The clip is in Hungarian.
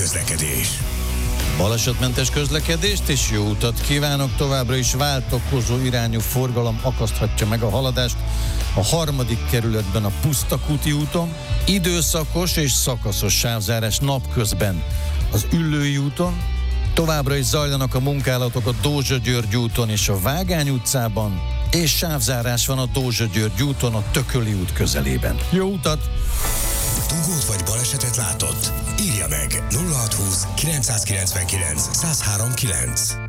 közlekedés. Balesetmentes közlekedést és jó utat kívánok! Továbbra is váltakozó irányú forgalom akaszthatja meg a haladást a 3. kerületben a Pusztakúti úton, időszakos és szakaszos sávzárás napközben az Üllői úton, továbbra is zajlanak a munkálatok a Dózsa-György úton és a Vágány utcában, és sávzárás van a Dózsa-György úton a Tököli út közelében. Jó utat! Dugót vagy balesetet látott? Írja meg 0620 999 1039.